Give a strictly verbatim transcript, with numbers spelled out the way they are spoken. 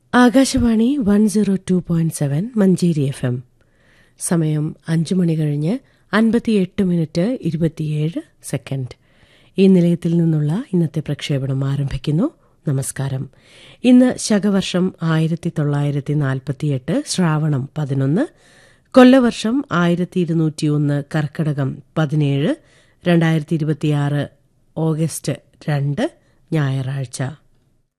Akashvani one zero two point seven Manjeri F M. സമയം അഞ്ചു മണി കഴിഞ്ഞ് അൻപത്തിയെട്ട് മിനിറ്റ് ഇരുപത്തിയേഴ് സെക്കൻഡ്. ഈ നിലയത്തിൽ നിന്നുള്ള ഇന്നത്തെ പ്രക്ഷേപണം ആരംഭിക്കുന്നു. നമസ്കാരം. ഇന്ന് ശകവർഷം ആയിരത്തി തൊള്ളായിരത്തി നാൽപ്പത്തിയെട്ട് ശ്രാവണം പതിനൊന്ന്, കൊല്ലവർഷം ആയിരത്തി ഇരുന്നൂറ്റിയൊന്ന് കർക്കടകം പതിനേഴ്, രണ്ടായിരത്തി ഇരുപത്തിയാറ് ഓഗസ്റ്റ് രണ്ട് ഞായറാഴ്ച.